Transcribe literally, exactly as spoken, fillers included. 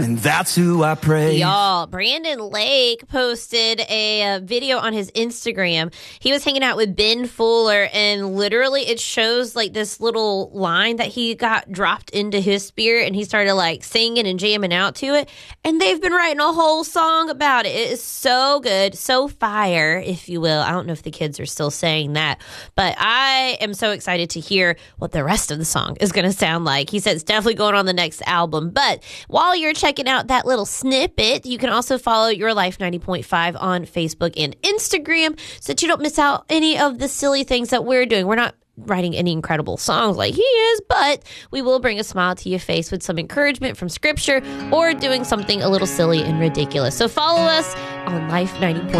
And that's who I praise. Y'all, Brandon Lake posted a uh, video on his Instagram. He was hanging out with Ben Fuller, and literally it shows like this little line that he got dropped into his spirit, and he started like singing and jamming out to it. And they've been writing a whole song about it. It is so good, so fire, if you will. I don't know if the kids are still saying that, but I am so excited to hear what the rest of the song is going to sound like. He said it's definitely going on the next album. But while you're checking Checking out that little snippet, you can also follow Your Life ninety point five on Facebook and Instagram so that you don't miss out any of the silly things that we're doing. We're not writing any incredible songs like he is, but we will bring a smile to your face with some encouragement from Scripture or doing something a little silly and ridiculous. So follow us on Life ninety point five.